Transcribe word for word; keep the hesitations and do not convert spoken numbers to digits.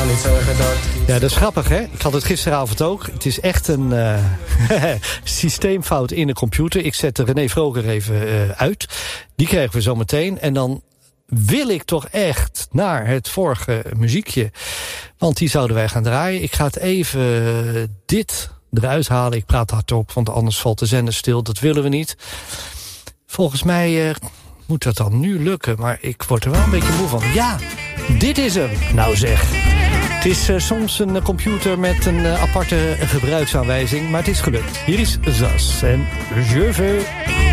zal niet zorgen dat... Ja, dat is grappig, hè? Ik had het gisteravond ook. Het is echt een uh, systeemfout in de computer. Ik zet de René Vroger even uh, uit. Die krijgen we zo meteen. En dan wil ik toch echt naar het vorige muziekje. Want die zouden wij gaan draaien. Ik ga het even uh, dit eruit halen. Ik praat hardop, want anders valt de zender stil. Dat willen we niet. Volgens mij uh, moet dat dan nu lukken. Maar ik word er wel een beetje moe van. Ja, dit is hem. Nou zeg. Het is uh, soms een uh, computer met een uh, aparte gebruiksaanwijzing. Maar het is gelukt. Hier is Zas en Je veux...